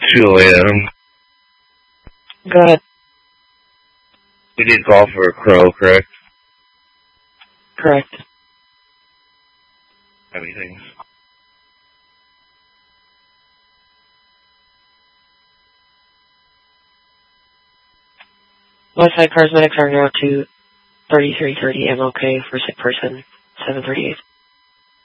2 a.m. Go ahead. You need call for a crow, correct? Correct. Everything. Westside Cosmetics are now to 3330 MLK for sick person, 738.